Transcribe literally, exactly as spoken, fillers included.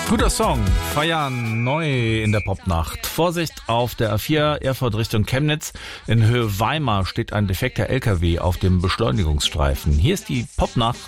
Guter Song, feiern neu in der Popnacht. Vorsicht auf der A vier, Erfurt Richtung Chemnitz. In Höhe Weimar steht ein defekter L K W auf dem Beschleunigungsstreifen. Hier ist die Popnacht